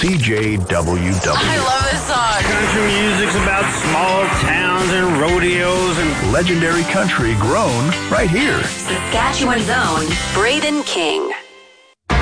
CJWW. I love this song. Country music's about small towns and rodeos and Legendary country grown right here. Saskatchewan's own Braden King.